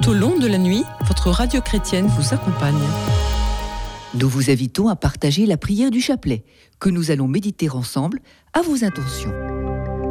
Tout au long de la nuit, votre radio chrétienne vous accompagne. Nous vous invitons à partager la prière du chapelet, que nous allons méditer ensemble à vos intentions.